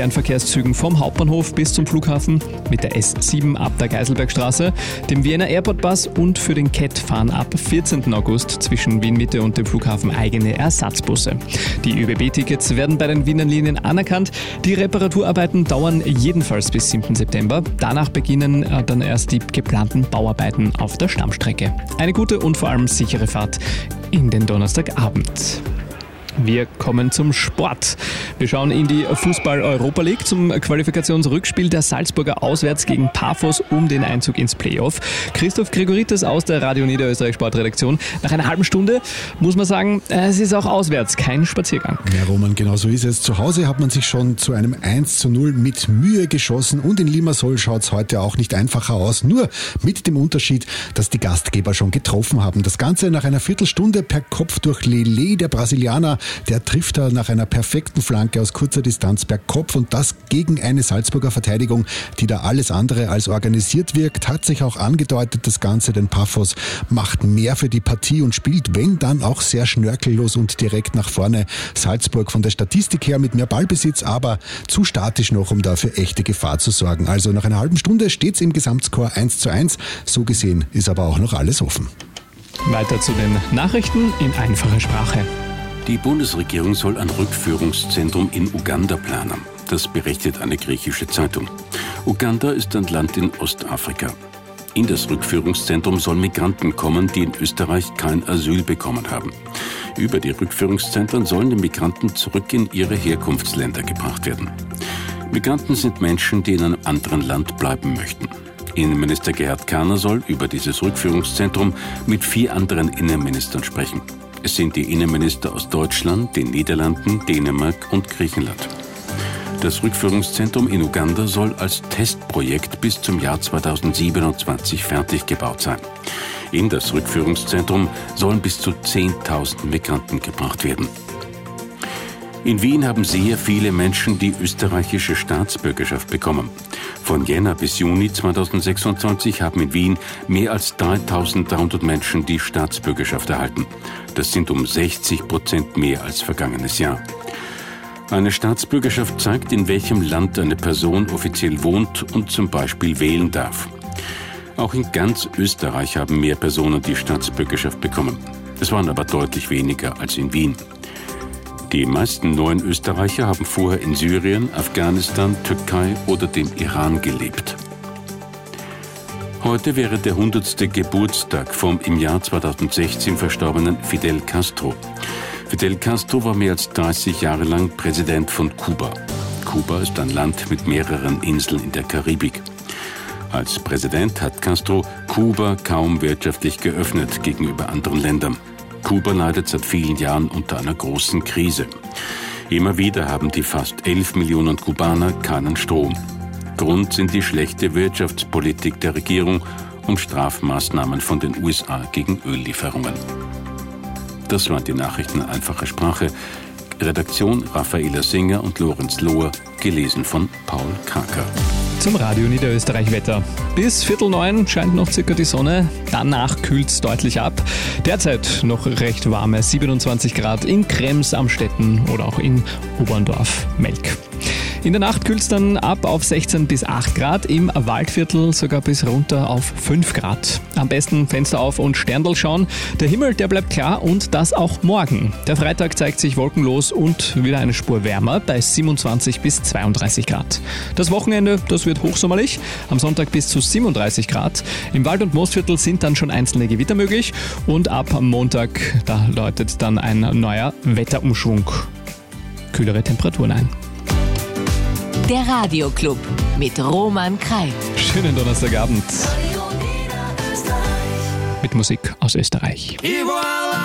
Fernverkehrszügen vom Hauptbahnhof bis zum Flughafen, mit der S7 ab der Geiselbergstraße, dem Vienna Airport Bus und für den CAT fahren ab 14. August zwischen Wien Mitte und dem Flughafen eigene Ersatzbusse. Die ÖBB-Tickets werden bei den Wiener Linien anerkannt. Die Reparaturarbeiten dauern jedenfalls bis 7. September. Danach beginnen dann erst die geplanten Bauarbeiten auf der Stammstrecke. Eine gute und vor allem sichere Fahrt in den Donnerstagabend. Wir kommen zum Sport. Wir schauen in die Fußball-Europa League zum Qualifikationsrückspiel der Salzburger auswärts gegen Paphos um den Einzug ins Playoff. Christoph Gregoritis aus der Radio Niederösterreich Sportredaktion. Nach einer halben Stunde muss man sagen, es ist auch auswärts kein Spaziergang. Ja, Roman, genau so ist es. Zu Hause hat man sich schon zu einem 1:0 mit Mühe geschossen und in Limassol schaut es heute auch nicht einfacher aus. Nur mit dem Unterschied, dass die Gastgeber schon getroffen haben. Das Ganze nach einer Viertelstunde per Kopf durch Lele, der Brasilianer. Der trifft da nach einer perfekten Flanke aus kurzer Distanz per Kopf und das gegen eine Salzburger Verteidigung, die da alles andere als organisiert wirkt. Hat sich auch angedeutet, das Ganze, denn Paphos macht mehr für die Partie und spielt, wenn dann auch sehr schnörkellos und direkt nach vorne. Salzburg von der Statistik her mit mehr Ballbesitz, aber zu statisch noch, um da für echte Gefahr zu sorgen. Also nach einer halben Stunde steht es im Gesamtscore 1:1. So gesehen ist aber auch noch alles offen. Weiter zu den Nachrichten in einfacher Sprache. Die Bundesregierung soll ein Rückführungszentrum in Uganda planen. Das berichtet eine griechische Zeitung. Uganda ist ein Land in Ostafrika. In das Rückführungszentrum sollen Migranten kommen, die in Österreich kein Asyl bekommen haben. Über die Rückführungszentren sollen die Migranten zurück in ihre Herkunftsländer gebracht werden. Migranten sind Menschen, die in einem anderen Land bleiben möchten. Innenminister Gerhard Kahner soll über dieses Rückführungszentrum mit 4 anderen Innenministern sprechen. Es sind die Innenminister aus Deutschland, den Niederlanden, Dänemark und Griechenland. Das Rückführungszentrum in Uganda soll als Testprojekt bis zum Jahr 2027 fertig gebaut sein. In das Rückführungszentrum sollen bis zu 10.000 Migranten gebracht werden. In Wien haben sehr viele Menschen die österreichische Staatsbürgerschaft bekommen. Von Jänner bis Juni 2026 haben in Wien mehr als 3.300 Menschen die Staatsbürgerschaft erhalten. Das sind um 60% mehr als vergangenes Jahr. Eine Staatsbürgerschaft zeigt, in welchem Land eine Person offiziell wohnt und zum Beispiel wählen darf. Auch in ganz Österreich haben mehr Personen die Staatsbürgerschaft bekommen. Es waren aber deutlich weniger als in Wien. Die meisten neuen Österreicher haben vorher in Syrien, Afghanistan, Türkei oder dem Iran gelebt. Heute wäre der 100. Geburtstag vom im Jahr 2016 verstorbenen Fidel Castro. Fidel Castro war mehr als 30 Jahre lang Präsident von Kuba. Kuba ist ein Land mit mehreren Inseln in der Karibik. Als Präsident hat Castro Kuba kaum wirtschaftlich geöffnet gegenüber anderen Ländern. Kuba leidet seit vielen Jahren unter einer großen Krise. Immer wieder haben die fast 11 Millionen Kubaner keinen Strom. Grund sind die schlechte Wirtschaftspolitik der Regierung und Strafmaßnahmen von den USA gegen Öllieferungen. Das waren die Nachrichten in einfacher Sprache. Redaktion Raffaela Singer und Lorenz Lohr, gelesen von Paul Kraker. Zum Radio Niederösterreich Wetter. Bis 8:45 scheint noch circa die Sonne, danach kühlt es deutlich ab. Derzeit noch recht warme 27 Grad in Krems, Amstetten oder auch in Oberndorf-Melk. In der Nacht kühlt es dann ab auf 16 bis 8 Grad, im Waldviertel sogar bis runter auf 5 Grad. Am besten Fenster auf und Sterndl schauen. Der Himmel, der bleibt klar und das auch morgen. Der Freitag zeigt sich wolkenlos und wieder eine Spur wärmer bei 27 bis 32 Grad. Das Wochenende, das wird hochsommerlich, am Sonntag bis zu 37 Grad. Im Wald- und Mostviertel sind dann schon einzelne Gewitter möglich und ab Montag, da läutet dann ein neuer Wetterumschwung. Kühlere Temperaturen ein. Der Radioclub mit Roman Kreil. Schönen Donnerstagabend mit Musik aus Österreich.